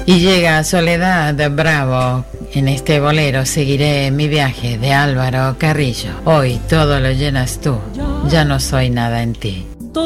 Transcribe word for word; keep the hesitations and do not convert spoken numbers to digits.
Y llega Soledad Bravo. En este bolero seguiré mi viaje, de Álvaro Carrillo. Hoy todo lo llenas tú, ya no soy nada en ti.